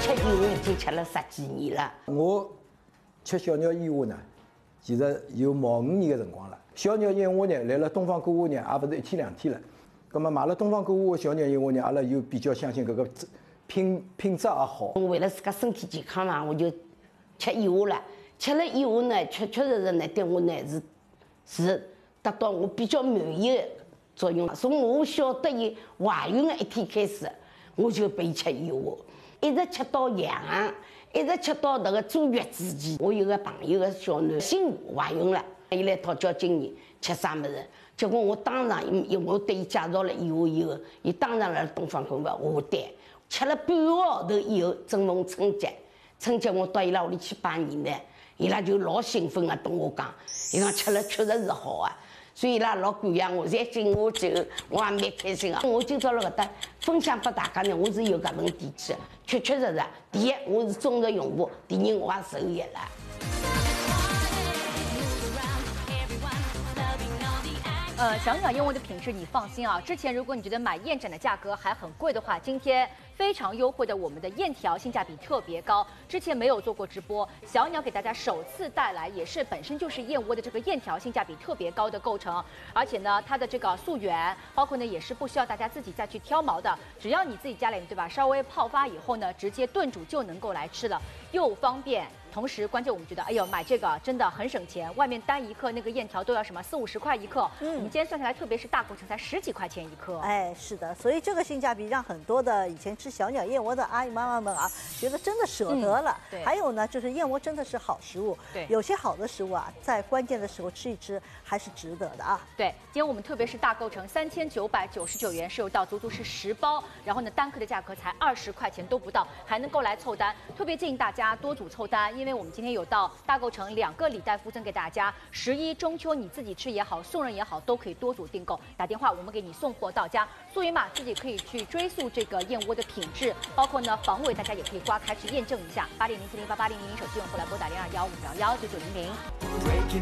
吃燕窝已经吃了10几年了。 我吃小鸟燕窝呢，其实有毛5年的辰光了。小鸟燕窝呢，来了东方购物呢，也不是1天2天了。那么买了东方购物的小鸟燕窝呢，阿拉又比较相信搿个品质也好。 为了自家身体健康嘛，我就吃燕窝了。吃了燕窝呢，确实呢，对我呢是达到我比较满意的作用。从我晓得有怀孕的1天开始，我就备吃燕窝，一直吃到阳，一直吃到那个坐月子期。我有个朋友的小囡新怀孕了，伊来讨教经验吃啥么子。结果我当场，我对伊介绍了燕窝以后，伊当场来东方购物下单，吃了半个号头以后，正逢春节，我到伊拉屋里去拜年呢，伊拉就老兴奋的跟我讲，伊讲吃了确实是好啊，所以伊拉老感谢我，侪敬我酒，我也蛮开心的。我今朝辣搿搭分享给大家呢，我是有搿份底气的，确实，第一我是忠实用户，第二我也受益了。 小鸟燕窝的品质你放心啊。之前如果你觉得买燕盏的价格还很贵的话，今天非常优惠的我们的燕条性价比特别高。之前没有做过直播，小鸟给大家首次带来，也是本身就是燕窝的这个燕条性价比特别高的构成，而且呢，它的这个溯源，包括呢也是不需要大家自己再去挑毛的，只要你自己家里对吧，稍微泡发以后呢，直接炖煮就能够来吃了，又方便。同时，关键我们觉得，哎呦，买这个真的很省钱。外面单一克那个燕条都要什么40、50块一克，我们今天算下来，特别是大构成才10几块钱一克。 哎，是的，所以这个性价比让很多的以前吃小鸟燕窝的阿姨妈妈们啊，觉得真的舍得了。 对。 还有呢，就是燕窝真的是好食物。 对。 有些好的食物啊，在关键的时候吃一吃，还是值得的啊。 对，今天我们特别是大构成3999元，是有到足足是10包，然后呢单克的价格才20块钱都不到，还能够来凑单。特别建议大家多组凑单，因为我们今天有到大构成2个礼袋附赠给大家，11中秋你自己吃也好，送人也好，都可以多组订购。打电话我们给你送货到家，溯源码自己可以去追溯这个燕窝的品质，包括呢防伪大家也可以刮开去验证一下。8004088000手机用户来拨打0215119900。